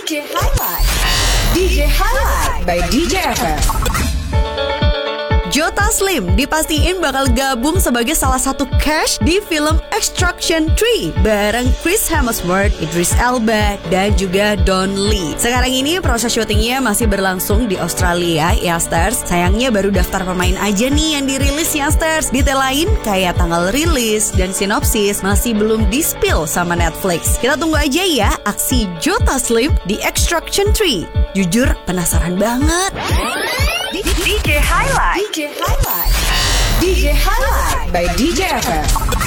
DJ Highlight. DJ Highlight by DJ FM. Joe Taslim dipastiin bakal gabung sebagai salah satu cast di film Extraction 3 bareng Chris Hemsworth, Idris Elba, dan juga Don Lee. Sekarang ini proses syutingnya masih berlangsung di Australia, ya Stars. Sayangnya baru daftar pemain aja nih yang dirilis, ya Stars. Detail lain kayak tanggal rilis dan sinopsis masih belum di-spill sama Netflix. Kita tunggu aja ya aksi Joe Taslim di Extraction 3. Jujur penasaran banget. DJ Highlight. DJ Highlight. DJ Highlight by DJ FM.